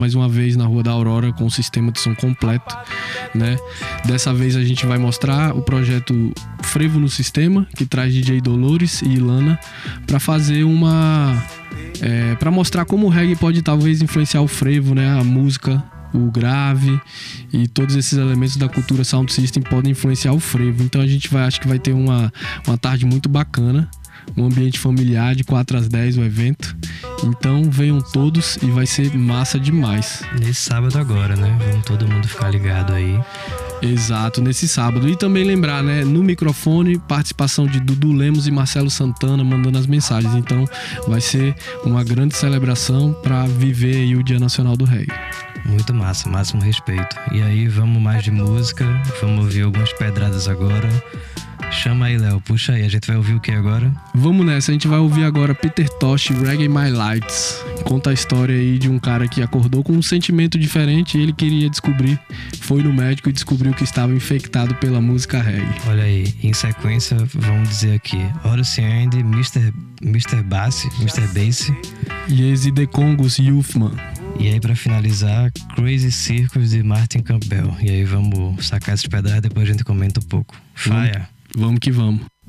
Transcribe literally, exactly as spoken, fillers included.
mais uma vez na Rua da Aurora com o sistema de som completo, né? Dessa vez a gente vai mostrar o projeto Frevo no Sistema, que traz D J Dolores e Ilana para fazer uma... É, para mostrar como o reggae pode talvez influenciar o frevo, né? A música, o grave e todos esses elementos da cultura sound system podem influenciar o frevo. Então a gente vai, acho que vai ter uma, uma tarde muito bacana, um ambiente familiar de quatro às dez o evento. Então venham todos e vai ser massa demais. Nesse sábado agora, né? Vamos todo mundo ficar ligado aí. Exato, nesse sábado. E também lembrar, né? No microfone, participação de Dudu Lemos e Marcelo Santana mandando as mensagens. Então vai ser uma grande celebração para viver aí o Dia Nacional do Reggae. Muito massa, máximo respeito. E aí, vamos mais de música, vamos ouvir algumas pedradas agora. Chama aí, Léo, puxa aí, a gente vai ouvir o que agora? Vamos nessa, a gente vai ouvir agora Peter Tosh, Reggae My Lights. Conta a história aí de um cara que acordou com um sentimento diferente e ele queria descobrir. Foi no médico e descobriu que estava infectado pela música reggae. Olha aí, em sequência, vamos dizer aqui: Horace Andy, mister mister Bass, mister Bass. Yeezy The Congos, Youthman. E aí, pra finalizar, Crazy Circus de Martin Campbell. E aí, vamos sacar esses pedaços e depois a gente comenta um pouco. Fire! Vamos, vamos que vamos.